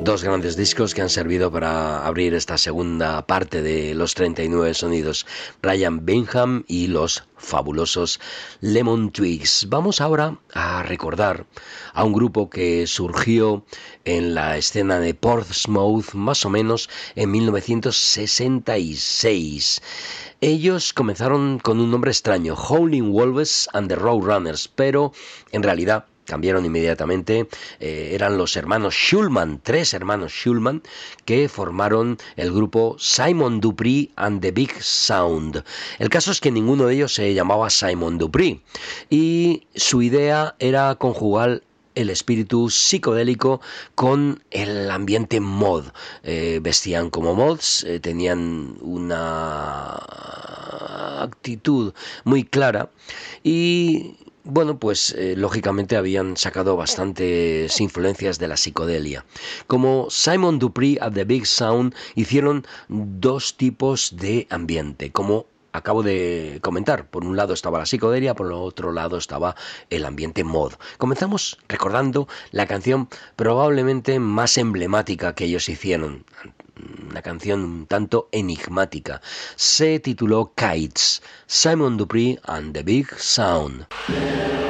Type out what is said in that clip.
Dos grandes discos que han servido para abrir esta segunda parte de los 39 sonidos. Ryan Bingham y los fabulosos Lemon Twigs. Vamos ahora a recordar a un grupo que surgió en la escena de Portsmouth más o menos en 1966. Ellos comenzaron con un nombre extraño, Howling Wolves and the Roadrunners, pero en realidad cambiaron inmediatamente. Eran los hermanos Shulman, tres hermanos Shulman, que formaron el grupo Simon Dupree and the Big Sound. El caso es que ninguno de ellos se llamaba Simon Dupree y su idea era conjugar el espíritu psicodélico con el ambiente mod. Vestían como mods, tenían una actitud muy clara y bueno, pues lógicamente habían sacado bastantes influencias de la psicodelia. Como Simon Dupree at the Big Sound hicieron dos tipos de ambiente, como acabo de comentar. Por un lado estaba la psicodelia, por el otro lado estaba el ambiente mod. Comenzamos recordando la canción probablemente más emblemática que ellos hicieron, una canción un tanto enigmática. Se tituló Kites, Simon Dupree and the Big Sound.